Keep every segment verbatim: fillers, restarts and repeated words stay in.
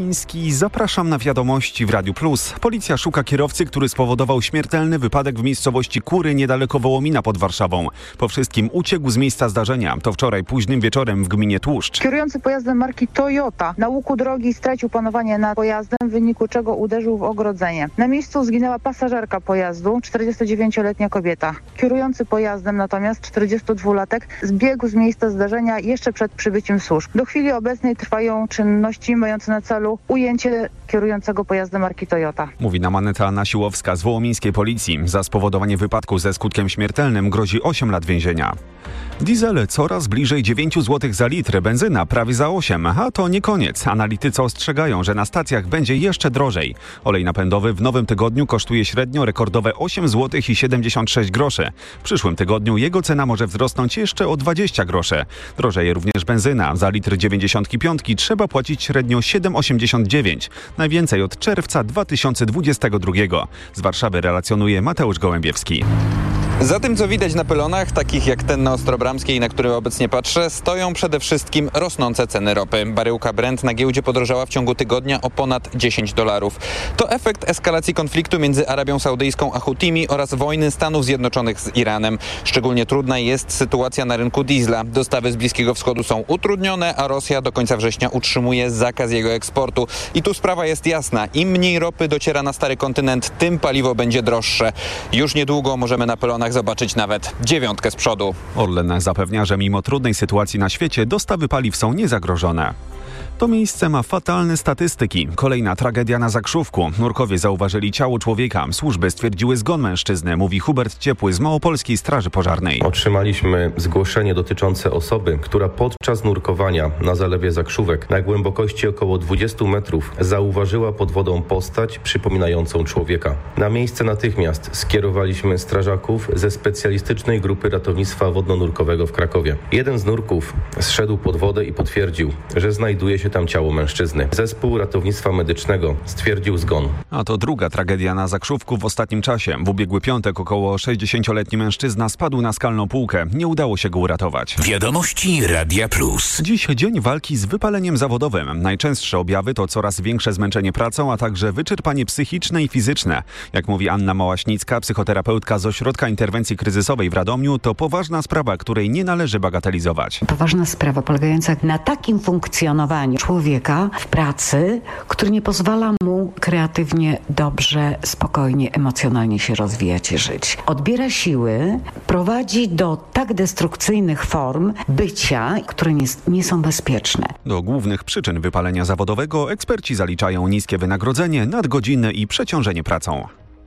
Zapraszam na wiadomości w Radiu Plus. Policja szuka kierowcy, który spowodował śmiertelny wypadek w miejscowości Kury niedaleko Wołomina pod Warszawą. Po wszystkim uciekł z miejsca zdarzenia. To wczoraj późnym wieczorem w gminie Tłuszcz. Kierujący pojazdem marki Toyota na łuku drogi stracił panowanie nad pojazdem, w wyniku czego uderzył w ogrodzenie. Na miejscu zginęła pasażerka pojazdu, czterdziestodziewięcioletnia kobieta. Kierujący pojazdem natomiast czterdziestodwulatek zbiegł z miejsca zdarzenia jeszcze przed przybyciem służb. Do chwili obecnej trwają czynności mające na celu ujęcie kierującego pojazdem marki Toyota. Mówi nam Aneta Nasiłowska z wołomińskiej policji. Za spowodowanie wypadku ze skutkiem śmiertelnym grozi osiem lat więzienia. Diesel coraz bliżej dziewięć złotych za litr, benzyna prawie za osiem, a to nie koniec. Analitycy ostrzegają, że na stacjach będzie jeszcze drożej. Olej napędowy w nowym tygodniu kosztuje średnio rekordowe osiem złotych i siedemdziesiąt sześć groszy. W przyszłym tygodniu jego cena może wzrosnąć jeszcze o dwadzieścia groszy. Drożeje również benzyna. Za litr dziewięćdziesiątki piątki trzeba płacić średnio siedem osiemdziesiąt dziewięć. Najwięcej od czerwca dwa tysiące dwudziestego drugiego. Z Warszawy relacjonuje Mateusz Gołębiewski. Za tym, co widać na pylonach, takich jak ten na Ostrobramskiej, na który obecnie patrzę, stoją przede wszystkim rosnące ceny ropy. Baryłka Brent na giełdzie podrożała w ciągu tygodnia o ponad dziesięć dolarów. To efekt eskalacji konfliktu między Arabią Saudyjską a Hutimi oraz wojny Stanów Zjednoczonych z Iranem. Szczególnie trudna jest sytuacja na rynku diesla. Dostawy z Bliskiego Wschodu są utrudnione, a Rosja do końca września utrzymuje zakaz jego eksportu. I tu sprawa jest jasna. Im mniej ropy dociera na stary kontynent, tym paliwo będzie droższe. Już niedługo możemy na pylonach zobaczyć nawet dziewiątkę z przodu. Orlen zapewnia, że mimo trudnej sytuacji na świecie dostawy paliw są niezagrożone. To miejsce ma fatalne statystyki. Kolejna tragedia na Zakrzówku. Nurkowie zauważyli ciało człowieka. Służby stwierdziły zgon mężczyzny, mówi Hubert Ciepły z Małopolskiej Straży Pożarnej. Otrzymaliśmy zgłoszenie dotyczące osoby, która podczas nurkowania na zalewie Zakrzówek na głębokości około dwudziestu metrów zauważyła pod wodą postać przypominającą człowieka. Na miejsce natychmiast skierowaliśmy strażaków ze specjalistycznej grupy ratownictwa wodno-nurkowego w Krakowie. Jeden z nurków zszedł pod wodę i potwierdził, że znajduje się tam ciało mężczyzny. Zespół ratownictwa medycznego stwierdził zgon. A to druga tragedia na Zakrzówku w ostatnim czasie. W ubiegły piątek około sześćdziesięcioletni mężczyzna spadł na skalną półkę. Nie udało się go uratować. Wiadomości Radia Plus. Dziś dzień walki z wypaleniem zawodowym. Najczęstsze objawy to coraz większe zmęczenie pracą, a także wyczerpanie psychiczne i fizyczne. Jak mówi Anna Małaśnicka, psychoterapeutka z Ośrodka Interwencji Kryzysowej w Radomiu, to poważna sprawa, której nie należy bagatelizować. Poważna sprawa polegająca na takim funkcjonowaniu człowieka w pracy, który nie pozwala mu kreatywnie, dobrze, spokojnie, emocjonalnie się rozwijać i żyć. Odbiera siły, prowadzi do tak destrukcyjnych form bycia, które nie, nie są bezpieczne. Do głównych przyczyn wypalenia zawodowego eksperci zaliczają niskie wynagrodzenie, nadgodziny i przeciążenie pracą.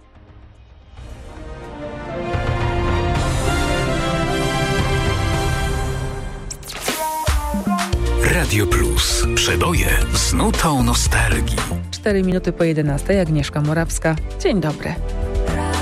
Radio Plus. Przeboje z nutą nostalgii. cztery minuty po jedenastej. Agnieszka Morawska. Dzień dobry.